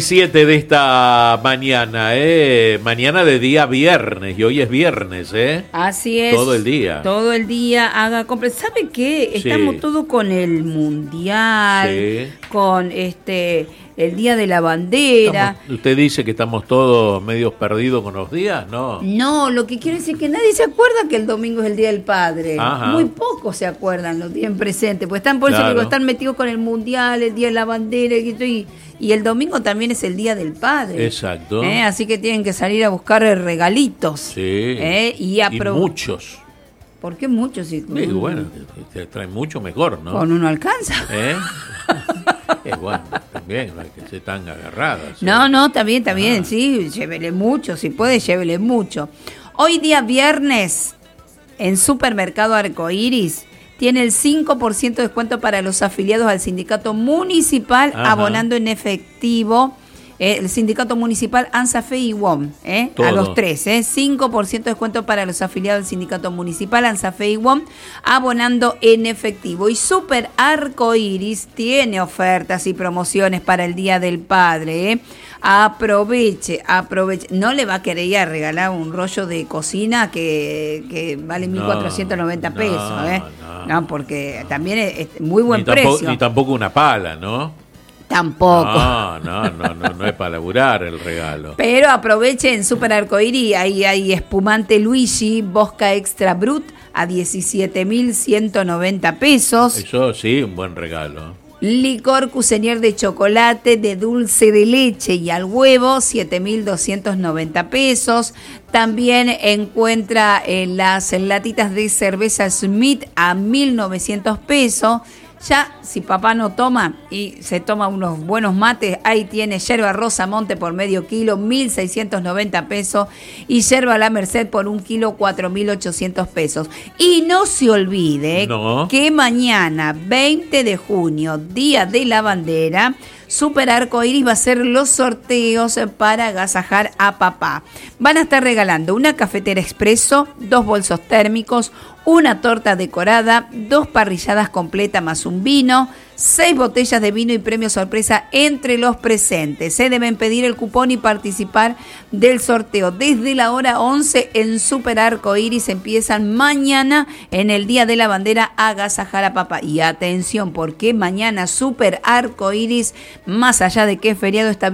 7 de esta mañana, mañana de día viernes, y hoy es viernes, Así es. Todo el día. Todo el día haga compras. ¿Sabe qué? Estamos todos con el mundial, con el Día de la Bandera. ¿Usted dice que estamos todos medios perdidos con los días? No, lo que quiero decir es que nadie se acuerda que el domingo es el Día del Padre. Ajá. Muy pocos se acuerdan, los tienen presentes, pues están por eso digo, están metidos con el mundial, el Día de la Bandera, y el domingo también es el Día del Padre. Exacto. Así que tienen que salir a buscar regalitos. Sí. Y muchos. ¿Por qué muchos? Sí, bueno, te traen mucho mejor, ¿no? Con uno alcanza. Bueno, también, no hay que ser tan agarradas. No, está bien, sí, llévele mucho, si puede, llévele mucho. Hoy día viernes, en Supermercado Arcoiris, tiene el 5% de descuento para los afiliados al sindicato municipal, abonando en efectivo. El sindicato municipal ANSAFE y WOM, a los tres, 5% de descuento para los afiliados del sindicato municipal ANSAFE y WOM, abonando en efectivo. Y Super Arcoiris tiene ofertas y promociones para el Día del Padre. Aproveche. No le va a querer ir a regalar un rollo de cocina que vale 1.490 pesos, No, porque también es muy buen precio. Ni tampoco una pala, ¿no? Tampoco. No es para laburar el regalo. Pero aprovechen en Super Arcoiris, ahí hay espumante Luigi, Bosca Extra Brut a 17.190 pesos. Eso sí, un buen regalo. Licor Cusenier de chocolate, de dulce de leche y al huevo, 7.290 pesos. También encuentra las latitas de cerveza Smith a 1.900 pesos. Ya, si papá no toma y se toma unos buenos mates, ahí tiene yerba rosa monte por medio kilo, 1.690 pesos, y yerba la Merced por un kilo, 4.800 pesos. Y no se olvide que mañana, 20 de junio, Día de la Bandera, Super Arcoiris va a hacer los sorteos para agasajar a papá. Van a estar regalando una cafetera expreso, 2 bolsos térmicos, una torta decorada, 2 parrilladas completas más un vino, 6 botellas de vino y premio sorpresa entre los presentes. Se deben pedir el cupón y participar del sorteo. Desde la hora 11 en Super Arcoiris empiezan mañana en el Día de la Bandera a agasajar a papá. Y atención, porque mañana Super Arcoiris, más allá de que es feriado, está